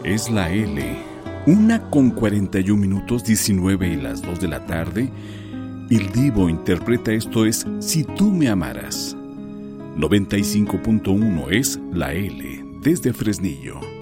Es la L. 1:41, 19 y las 2 de la tarde. El Divo interpreta esto es Si tú me amaras. 95.1 es la L desde Fresnillo.